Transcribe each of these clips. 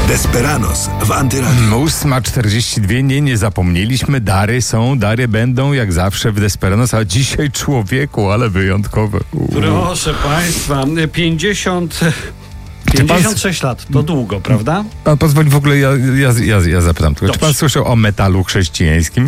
Desperados w Antyradiu. 8:42, nie zapomnieliśmy, dary są, dary będą jak zawsze w Desperados, a dzisiaj człowieku, ale wyjątkowe. Proszę Państwa, 56 lat, to długo, prawda? Pan pozwoli, w ogóle ja zapytam tylko, czy pan słyszał o metalu chrześcijańskim?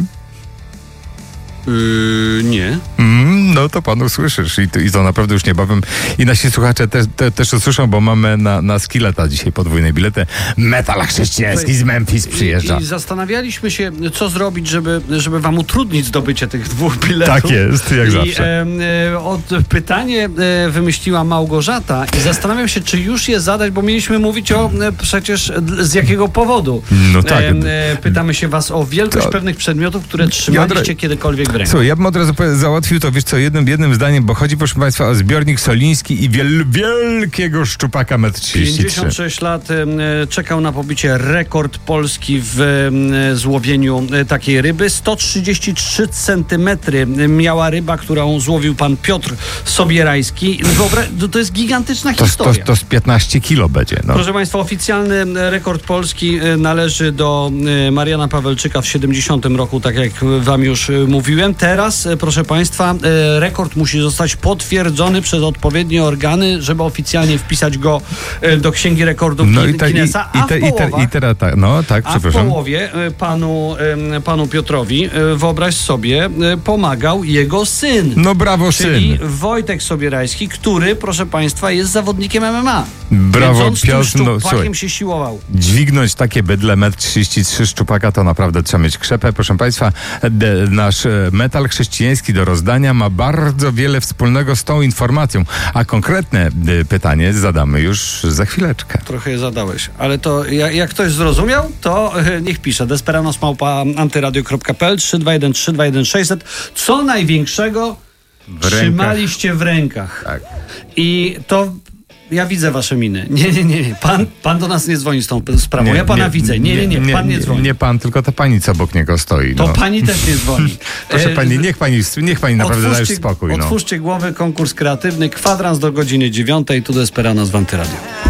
Nie. No to pan usłyszysz i to naprawdę już niebawem i nasi słuchacze też usłyszą, bo mamy na Skilleta dzisiaj podwójne bilety. Metal chrześcijański z Memphis przyjeżdża. I zastanawialiśmy się, co zrobić, żeby wam utrudnić zdobycie tych 2 biletów. Tak jest, jak zawsze. Pytanie wymyśliła Małgorzata i zastanawiam się, czy już je zadać, bo mieliśmy mówić o przecież z jakiego powodu. No tak. Pytamy się was o wielkość pewnych przedmiotów, które trzymaliście kiedykolwiek w ręku. Słuchaj, ja bym od razu załatwił to, wiesz co, jednym zdaniem, bo chodzi, proszę państwa, o zbiornik soliński i wielkiego szczupaka 1,33 m. 56 lat czekał na pobicie rekord Polski w złowieniu takiej ryby. 133 centymetry miała ryba, którą złowił pan Piotr Sobierajski. To jest gigantyczna historia. To z 15 kilo będzie. No. Proszę państwa, oficjalny rekord Polski należy do Mariana Pawelczyka w 70 roku, tak jak wam już mówiłem. Teraz, proszę państwa, rekord musi zostać potwierdzony przez odpowiednie organy, żeby oficjalnie wpisać go do Księgi Rekordów Guinnessa. A w połowie panu Piotrowi, wyobraź sobie, pomagał jego syn. No brawo, czyli syn. Wojtek Sobierajski, który, proszę państwa, jest zawodnikiem MMA. Brawo, Więc on z tym szczupakiem się siłował. Dźwignąć takie bydle 1,33 m szczupaka to naprawdę trzeba mieć krzepę. Proszę państwa, nasz metal chrześcijański do rozdania ma bardzo wiele wspólnego z tą informacją, a konkretne pytanie zadamy już za chwileczkę. Trochę je zadałeś, ale to jak ktoś zrozumiał, to niech pisze desperanos@antyradio.pl 321 321 600. Co największego trzymaliście w rękach? Tak. I to ja widzę wasze miny. Nie. Pan do nas nie dzwoni z tą sprawą. Ja pana widzę. Nie. Pan nie dzwoni. Nie pan, tylko ta pani, co obok niego stoi. To pani też nie dzwoni. Proszę pani, niech pani naprawdę dajesz spokój. Otwórzcie głowy, konkurs kreatywny, kwadrans do godziny 9. Tu Desperanos w Antyradiu.